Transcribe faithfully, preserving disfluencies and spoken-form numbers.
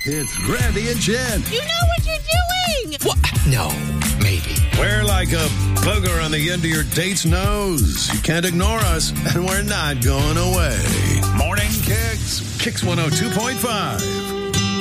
It's Randy and Jen. You know what you're doing! What? No, maybe. We're like a booger on the end of your date's nose. You can't ignore us, and we're not going away. Morning Kicks. Kicks one oh two point five.